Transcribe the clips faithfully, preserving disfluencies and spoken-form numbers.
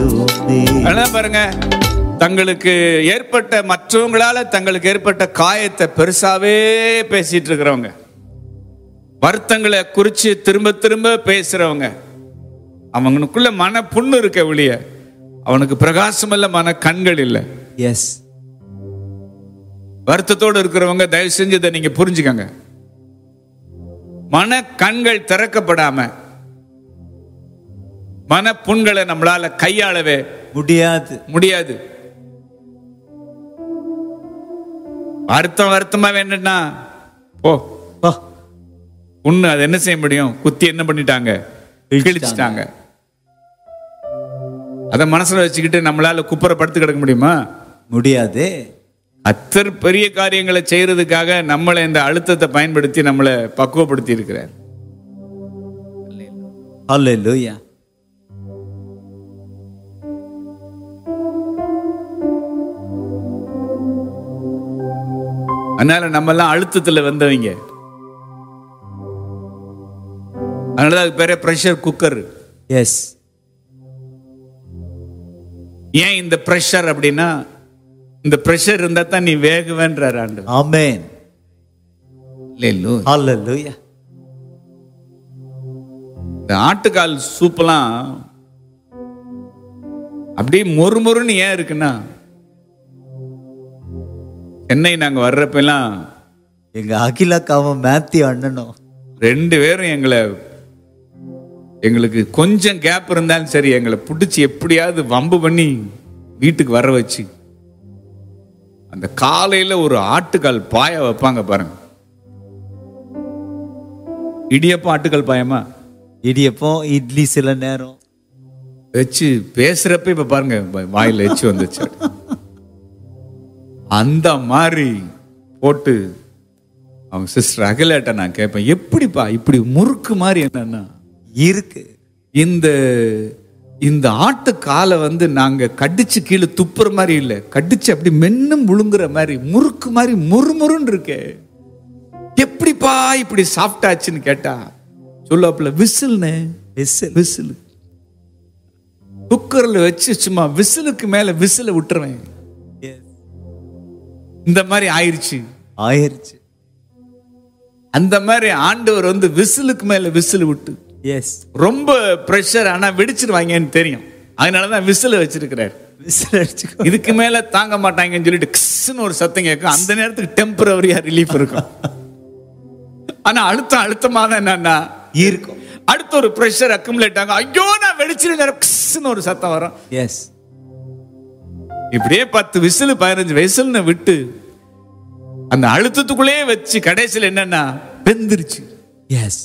போதுமே. அதான் பாருங்க, தங்களுக்கு ஏற்பட்ட மற்றவங்களால தங்களுக்கு ஏற்பட்ட காயத்தை பெருசாவே பேசிட்டு இருக்கிறவங்க, வருத்தங்களை குறிச்சு திரும்ப திரும்ப பேசுறவங்க, அவங்களுக்குள்ள மன புண்ணு இருக்க வெளிய அவனுக்கு பிரகாசம் இல்ல, மன கண்கள் இல்ல. எஸ். வருத்தத்தோடு இருக்கிறவங்க தயவு செஞ்சு இதை நீங்க புரிஞ்சுக்கங்க. மன கண்கள் திறக்கப்படாம மன புண்களை நம்மளால கையாளவே முடியாது முடியாது. வருத்தம் வருத்தமா வேணும்னா போ புண்ணு, அது என்ன செய்ய முடியும்? குத்தி என்ன பண்ணிட்டாங்க? கிழிச்சிட்டாங்க. அத மனசுல வச்சுக்கிட்டு நம்மளால குப்புற படுத்து கிடக்க முடியுமா? முடியாது. அத்தர் பெரிய காரியங்களை செய்யறதுக்காக நம்மளை இந்த அழுத்தத்தை பயன்படுத்தி நம்மளை பக்குவப்படுத்தி இருக்கிறார். ஹல்லேலூயா. அதனால நம்ம எல்லாம் அழுத்தத்துல வந்தவங்க. அதனால அது பேரே பிரஷர் குக்கர். எஸ். ஏன் இந்த பிரஷர் அப்படின்னா, இந்த பிரஷர் இருந்தா தான் நீ வேகுவேன்றார் ஆண்டவர். ஆமென். ஹல்லேலூயா. இந்த ஆட்டுக்கால் சூப்பெல்லாம் அப்படியே மொறு மொறுன்னு ஏன் இருக்குன்னா, சென்னை நாங்க வர்றப்பெல்லாம் எங்க அகிலக்காவும் மேத்யூ அண்ணனும் ரெண்டு பேரும் எங்களை எங்களுக்கு கொஞ்சம் கேப் இருந்தாலும் சரி எங்களை பிடிச்சி எப்படியாவது வம்பு பண்ணி வீட்டுக்கு வர வச்சு அந்த காலையில ஒரு ஆட்டுக்கால் பாய வைப்பாங்க பாருங்க. இடியப்பம் ஆட்டுக்கால் பாயமா? இடியப்பம் இட்லி சில நேரம் வச்சு பேசுறப்ப இப்ப பாருங்க வாயில வச்சு வந்துச்சு. அந்த மாதிரி போட்டு அவங்க சிஸ்டர் அகலேட்ட நான் கேட்பேன், எப்படிப்பா இப்படி முறுக்கு மாதிரி என்னன்னா இருக்கு. இந்த இந்த ஆட்டு காலை வந்து நாங்க கடிச்சு கீழே துப்புற மாதிரி இல்ல, கடிச்சு அப்படி மென்னும் முழுங்குற மாதிரி முறுக்கு மாதிரி முறுமுறுன்னு இருக்கே, எப்படிப்பா இப்படி சாப்பிட்டாச்சுன்னு கேட்டா சொல்லுவாப்புல, விசில்னு விசில் விசில் குக்கர்ல வச்சு சும்மா விசிலுக்கு மேல விசில விட்டுருவேன். இந்த மாதிரி ஆயிருச்சு ஆயிருச்சு. அந்த மாதிரி ஆண்டவர் வந்து விசிலுக்கு மேல விசில் விட்டு, எஸ், ரொம்ப பிரஷர் ஆனா வெடிச்சிருவாங்கன்னு தெரியும், அதனாலதான் விசில வச்சிருக்கிறார். விசில் அடிச்சு இதுக்கு மேல தாங்க மாட்டாங்கன்னு சொல்லிட்டு கிஸ்ன்னு ஒரு சத்தம் கேட்கும். அந்த நேரத்துக்கு டெம்பரரியா ரிலீஃப் இருக்கும். ஆனா அழுத்தம் அழுத்தமா தான் என்னன்னா இருக்கும். அடுத்த ஒரு பிரஷர் அக்குமுலேட் ஆகும். ஐயோ நான் வெடிச்சிருந்தேன் கிஸ்ன்னு ஒரு சத்தம் வரும். எஸ். இப்படியே பத்து விசில் பதினஞ்சு விசில்னு விட்டு அந்த அழுத்தத்துக்குள்ளே வச்சு கடைசியில் என்னன்னா வெந்துருச்சு. எஸ்.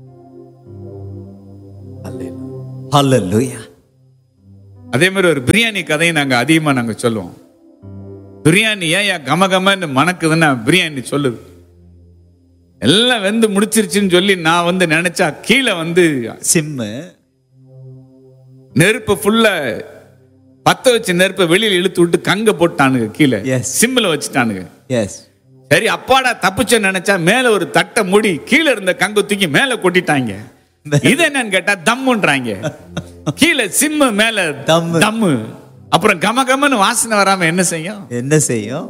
ஹல்லேலூயா. அதே மாதிரி ஒரு பிரியாணி கதையை நாங்க அதிகமா நாங்க சொல்லுவோம். பிரியாணி ஏன் கம கமன்னு மணக்குதுன்னா பிரியாணி சொல்லுது. எல்லாம் வெந்து முடிச்சிருச்சுன்னு சொல்லி நான் வந்து நினைச்சா கீழே வந்து சிம்மு நெருப்பு ஃபுல்லா பத்த வச்ச நெருப்பை வெளியில இழுத்து விட்டு கங்க போட்டானுங்க, கீழே சிம்மில் வச்சுட்டானுங்க. எஸ். சரி அப்பாடா தப்பிச்ச நினைச்சா மேல ஒரு தட்டை மூடி கீழே இருந்த கங்க தூக்கி மேல கொட்டிட்டாங்க. இது என்னன்னு கேட்டா தம்முன்றாங்க. கீழே சிம்மு மேல தம்மு தம்மு. அப்புறம் கம கமன்னு வாசனை வராம என்ன செய்யும்? என்ன செய்யும்?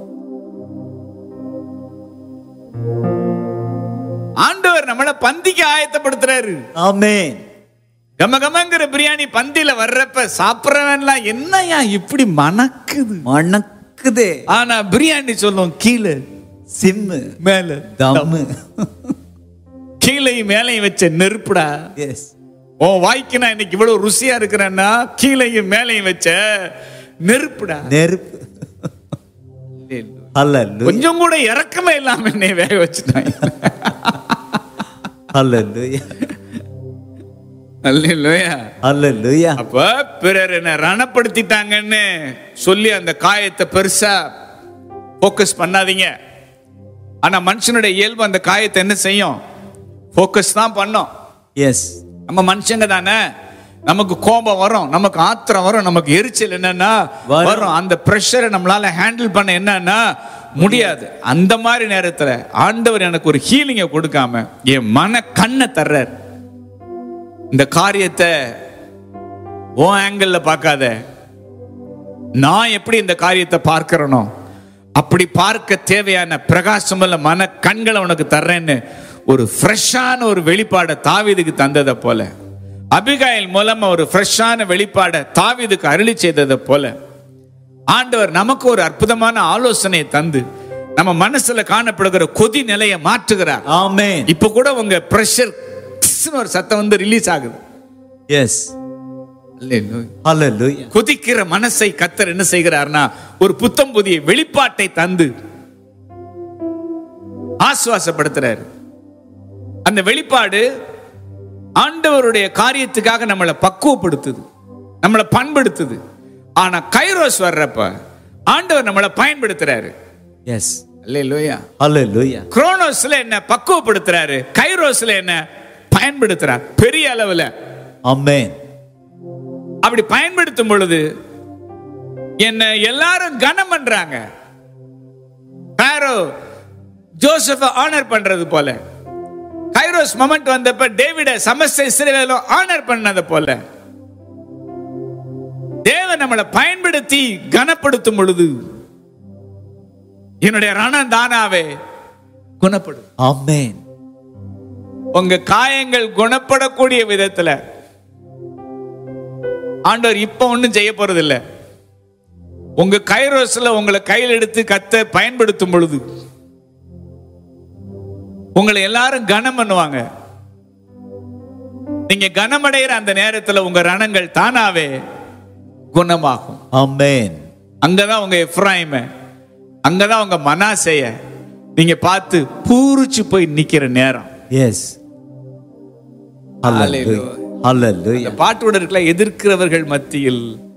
ஆண்டவர் நம்மள பந்திக்கு ஆயத்தப்படுத்துறாரு. ஆமென். கம கமங்கிற பிரியாணி பந்தியில வர்றப்ப சாப்பிடறவன்லாம் என்னையா இப்படி மணக்குது மணக்குதே. ஆனா பிரியாணி சொல்லும் கீழே சிம்மு மேல தம்மு. கீழே மேலையும் வச்ச நெருப்புடா. எஸ். ஓ வாய்க்கு நான் இன்னைக்கு இவ்வளவு ருசியா இருக்கிறேன்னா கீழையும் மேலையும் வச்ச நெருப்புடா. நெருப்பு. ஹல்லேலூயா. கொஞ்சம் கூட இறக்கமே இல்லாம என்னை வேக வச்சுட்டாங்க. ஹல்லேலூயா. அல்லேலூயா. ஹல்லேலூயா. அப்ப பிறர் என்ன ரணப்படுத்திட்டாங்கன்னு சொல்லி அந்த காயத்தை பெருசா போக்கஸ் பண்ணாதீங்க. ஆனா மனுஷனுடைய இயல்பு அந்த காயத்தை என்ன செய்யும்? போக்கஸ் தான் பண்ணும். எஸ். நம்ம மனுஷங்க தானே, நமக்கு கோபம் வரும், நமக்கு ஆத்திரம் வரும், நமக்கு எரிச்சல் என்னன்னா வரும். அந்த பிரஷரை நம்மளால ஹேண்டில் பண்ண என்னன்னா முடியாது. அந்த மாதிரி நேரத்துல ஆண்டவர் எனக்கு ஒரு ஹீலிங்கை கொடுக்காம என் மன கண்ணை தர்றார். இந்த காரியத்தை ஓ ஆங்கிள் பார்க்காத, நான் எப்படி இந்த காரியத்தை பார்க்கிறனோ அப்படி பார்க்க தேவையான பிரகாசமுள்ள மன கண்களை உனக்கு தர்றேன்னு ஒரு ஃப்ரெஷ்ஷான ஒரு வெளிப்பாடை தாவீதுக்கு தந்ததை போல, அபிகாயில் மூலமா ஒரு ஃப்ரெஷ்ஷான வெளிப்பாடை தாவீதுக்கு அருளி செய்ததை போல ஆண்டவர் நமக்கு ஒரு அற்புதமான ஆலோசனையை தந்து நம்ம மனசுல காணப்படுகிற கொதி நிலையை மாற்றுகிறார். ஆமென். இப்ப கூட உங்க பிரஷர் ஒரு சத்தம் வந்து ரிலீஸ் ஆகுது. எஸ். ஹல்லேலூயா. கொதிக்கிற மனசை கர்த்தர் என்ன செய்கிறார்னா ஒரு புத்தம் புதிய வெளிப்பாட்டை தந்து ஆசுவாசப்படுத்துறாரு. அந்த வெளிப்பாடு ஆண்டவருடைய காரியத்துக்காக நம்மளை பக்குவப்படுத்துது, நம்மளை பண்படுத்துது. ஆனா கைரோஸ் வர்றப்ப ஆண்டவர் நம்மளை பயன்படுத்துறாரு. எஸ். அல்லேலூயா. ஹல்லேலூயா. குரோனோஸ்ல என்ன பக்குவப்படுத்துறாரு, கைரோஸ்ல என்ன பயன்படுத்துறார் பெரிய அளவுல. ஆமென். அப்படி பயன்படுத்தும் பொழுது என்ன எல்லாரும் கனம் பண்றாங்க. பாரோ ஜோசப் ஆனர் பண்றது போல, கைரோஸ் மொமெண்ட் வந்தப்ப டேவிட சமஸ்த இஸ்ரவேலும் ஆனர் பண்ணது போல தேவன் நம்மளை பயன்படுத்தி கனப்படுத்தும் பொழுது என்னுடைய ரணம் தானாவே குணப்படும். ஆமென். உங்க காயங்கள் குணப்படக்கூடிய விதத்துல ஆண்டவர் இப்ப ஒண்ணும் செய்ய போறது இல்ல. உங்க கைரோஸ்ல உங்களை கையில் எடுத்து கத்த பயன்படுத்தும் பொழுது உங்களை எல்லாரும் கனம் பண்ணுவாங்க. நீங்க கனமடைகிற அந்த நேரத்தில் உங்க ரணங்கள் தானாவே குணமாகும். ஆமென். அங்கதான் உங்க எப்ராயிம, அங்கதான் உங்க மனாசேய நீங்க பார்த்து பூரிச்சு போய் நிக்கிற நேரம். எஸ். ஹல்லேலூயா. ஹல்லேலூயா. பாட்டோட இருக்கல, எதிர்க்கிறவர்கள் மத்தியில்